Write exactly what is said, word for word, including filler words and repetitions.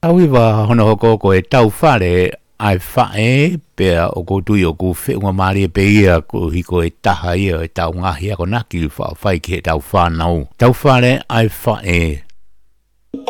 However, hono ko ko e tau whare ai whae pēr o ko tui o ko whenua maari e pēia ko hiko e taha ia e tau ngahi ako naki wha whai ki he tau whanau. Tau whare ai whae